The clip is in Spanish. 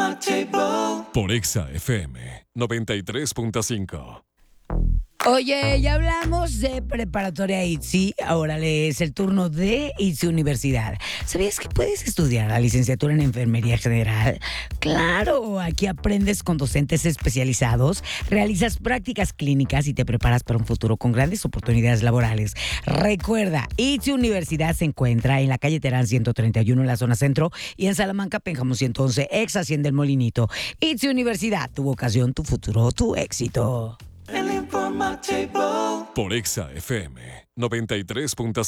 Por Exa FM 93.5. Oye, ya hablamos de preparatoria ITZY, ahora es el turno de ITZY Universidad. ¿Sabías que puedes estudiar la licenciatura en Enfermería General? Claro, aquí aprendes con docentes especializados, realizas prácticas clínicas y te preparas para un futuro con grandes oportunidades laborales. Recuerda, ITZY Universidad se encuentra en la calle Terán 131 en la zona centro y en Salamanca, Pénjamo 111, ex Hacienda El Molinito. ITZY Universidad, tu vocación, tu futuro, tu éxito. Por Exa FM 93.5.